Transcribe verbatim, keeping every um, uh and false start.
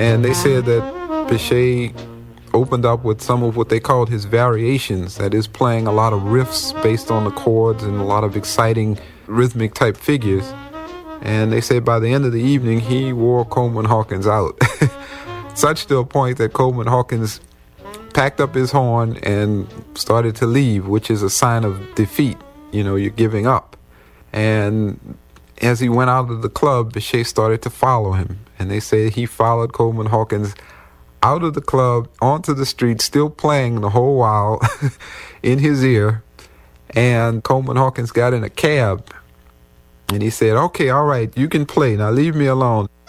And they said that Bechet opened up with some of what they called his variations, that is, playing a lot of riffs based on the chords and a lot of exciting rhythmic type figures. And they say by the end of the evening, he wore Coleman Hawkins out. Such to a point that Coleman Hawkins packed up his horn and started to leave, which is a sign of defeat. You know, you're giving up. And as he went out of the club, Bechet started to follow him. And they say he followed Coleman Hawkins out of the club, onto the street, still playing the whole while in his ear. And Coleman Hawkins got in a cab. And he said, okay, all right, you can play. Now leave me alone.